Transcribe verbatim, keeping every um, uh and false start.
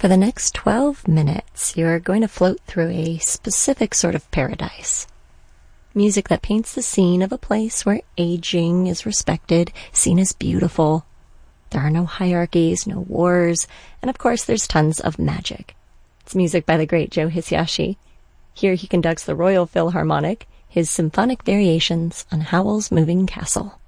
For the next twelve minutes, you're going to float through a specific sort of paradise. Music that paints the scene of a place where aging is respected, seen as beautiful. There are no hierarchies, no wars, and of course there's tons of magic. It's music by the great Joe Hisaishi. Here he conducts the Royal Philharmonic, his symphonic variations on Howl's Moving Castle.